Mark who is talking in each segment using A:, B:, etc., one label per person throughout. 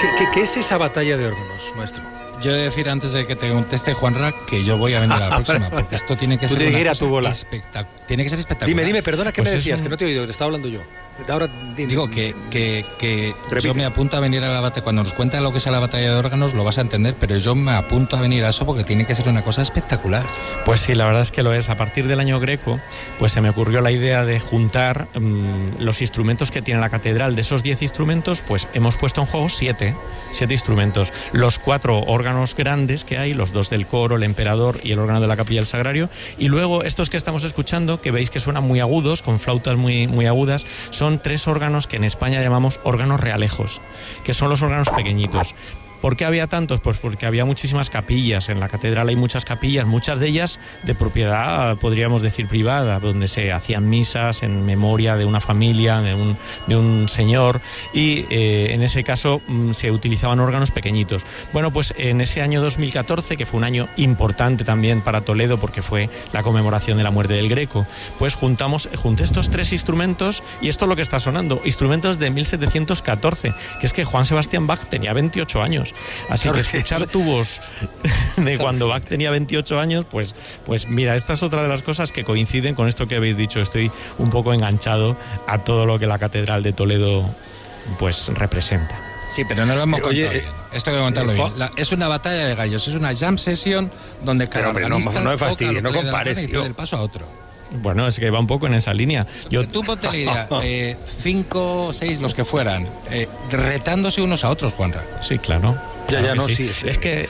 A: ¿Qué es esa batalla de órganos, maestro?
B: Yo he de decir antes de que te conteste Juanra que yo voy a venir a la próxima, porque esto tiene que ser
A: una
B: cosa
A: tu bola.
B: Tiene que ser espectacular.
A: Dime, perdona, ¿qué
B: Pues
A: me decías? Que no te he oído, que te estaba hablando yo. Ahora,
B: digo que yo me apunto a venir a la batalla. Cuando nos cuentan lo que es la batalla de órganos lo vas a entender, pero yo me apunto a venir a eso porque tiene que ser una cosa espectacular.
C: Pues sí, la verdad es que lo es. A partir del año Greco, pues se me ocurrió la idea de juntar los instrumentos que tiene la catedral. De esos 10 instrumentos, pues hemos puesto en juego 7 instrumentos. Los 4 órganos grandes que hay, los 2 del coro, el emperador y el órgano de la capilla del Sagrario, y luego estos que estamos escuchando, que veis que suenan muy agudos, con flautas muy agudas, son 3 órganos que en España llamamos órganos realejos, que son los órganos pequeñitos. ¿Por qué había tantos? Pues porque había muchísimas capillas. En la catedral hay muchas capillas, muchas de ellas de propiedad, podríamos decir, privada, donde se hacían misas en memoria de una familia, de un señor, y en ese caso se utilizaban órganos pequeñitos. Bueno, pues en ese año 2014, que fue un año importante también para Toledo porque fue la conmemoración de la muerte del Greco, pues junté estos 3 instrumentos, y esto es lo que está sonando, instrumentos de 1714, que es que Juan Sebastián Bach tenía 28 años. Así que escuchar tubos de cuando Bach tenía 28 años, pues mira, esta es otra de las cosas que coinciden con esto que habéis dicho. Estoy un poco enganchado a todo lo que la Catedral de Toledo pues representa.
B: Sí, pero no lo hemos contado bien. Esto hay que contarlo bien. Es una batalla de gallos, es una jam session donde cada organista
A: no me fastidies, no compares,
B: tío. Y del paso a otro.
C: Bueno, es que va un poco en esa línea.
B: Tú ponte la idea, 5 o 6 los que fueran, retándose unos a otros, Juanra.
C: Sí, claro.
A: Ya, no, sí.
C: Es que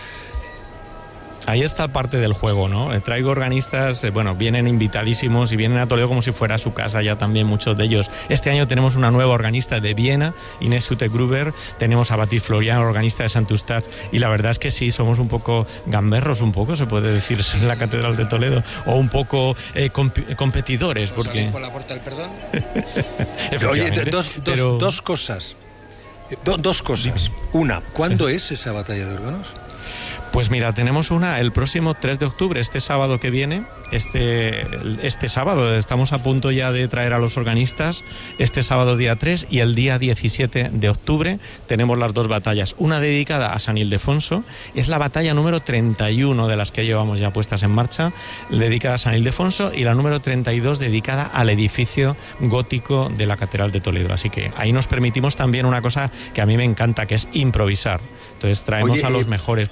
C: ahí está parte del juego, ¿no? Traigo organistas, vienen invitadísimos y vienen a Toledo como si fuera su casa ya también, muchos de ellos. Este año tenemos una nueva organista de Viena, Inés Sute-Gruber, tenemos a Baptiste Florian, organista de Sant Eustache, y la verdad es que sí, somos un poco gamberros, se puede decir, en la Catedral de Toledo, o un poco competidores. Porque
B: por la puerta del perdón.
A: Oye, dos cosas. Dos cosas. Una, ¿cuándo es esa batalla de órganos?
C: Pues mira, tenemos una el próximo 3 de octubre, este sábado que viene. Este sábado estamos a punto ya de traer a los organistas, este sábado día 3 y el día 17 de octubre tenemos las 2 batallas. Una dedicada a San Ildefonso, es la batalla número 31 de las que llevamos ya puestas en marcha, dedicada a San Ildefonso, y la número 32 dedicada al edificio gótico de la Catedral de Toledo. Así que ahí nos permitimos también una cosa que a mí me encanta, que es improvisar. Entonces traemos a los mejores.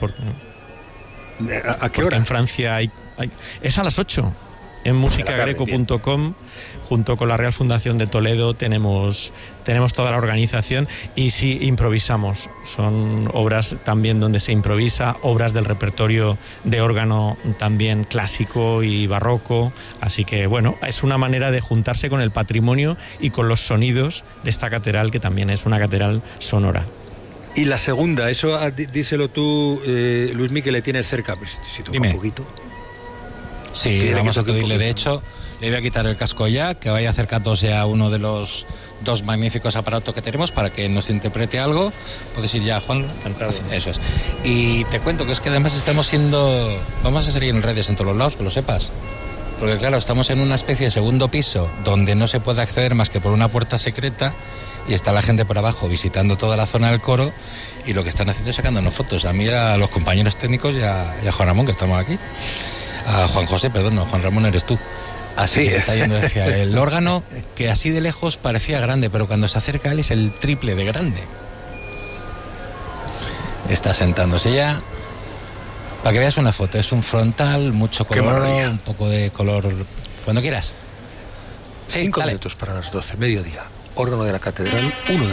A: ¿A qué hora?
C: En Francia es a las 8. En musicagreco.com, junto con la Real Fundación de Toledo, tenemos toda la organización, y sí, improvisamos. Son obras también donde se improvisa, obras del repertorio de órgano también clásico y barroco. Así que es una manera de juntarse con el patrimonio y con los sonidos de esta catedral, que también es una catedral sonora.
A: Y la segunda, eso díselo tú, Luismi, que le tienes cerca, pues, si toca un poquito.
B: Sí, vamos a pedirle. De hecho, le voy a quitar el casco ya, que vaya acercándose a uno de los 2 magníficos aparatos que tenemos para que nos interprete algo. Puedes ir ya, Juan. Eso es. Y te cuento que es que además vamos a salir en redes en todos los lados, que lo sepas. Porque claro, estamos en una especie de segundo piso donde no se puede acceder más que por una puerta secreta, y está la gente por abajo visitando toda la zona del coro, y lo que están haciendo es sacándonos fotos. A mí, a los compañeros técnicos y a Juan Ramón, que estamos aquí. A Juan José, perdón, no, Juan Ramón eres tú. Así se está yendo hacia el órgano, que así de lejos parecía grande, pero cuando se acerca a él es el triple de grande. Está sentándose ya. Para que veas una foto, es un frontal, mucho color, un poco de color. Cuando quieras.
A: 5 minutos para las 12, mediodía. Órgano de la Catedral, 1 de